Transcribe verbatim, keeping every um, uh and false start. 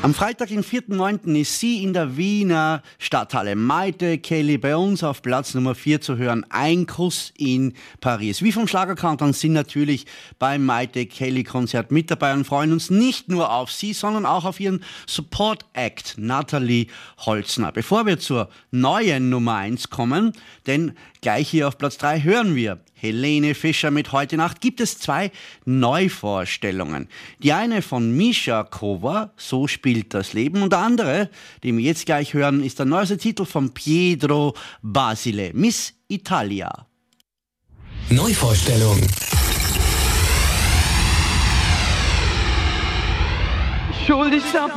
Am Freitag, den vierten neunten ist sie in der Wiener Stadthalle. Maite Kelly bei uns auf Platz Nummer vier zu hören. Ein Kuss in Paris. Wir vom Schlagerkanton sind natürlich beim Maite Kelly Konzert mit dabei und freuen uns nicht nur auf sie, sondern auch auf ihren Support Act, Nathalie Holzner. Bevor wir zur neuen Nummer eins kommen, denn gleich hier auf Platz drei hören wir Helene Fischer mit Heute Nacht, gibt es zwei Neuvorstellungen. Die eine von Misha Kova, So spielt das Leben, und der andere, den wir jetzt gleich hören, ist der neueste Titel von Pietro Basile, Miss Italia. Neuvorstellung. Schuldig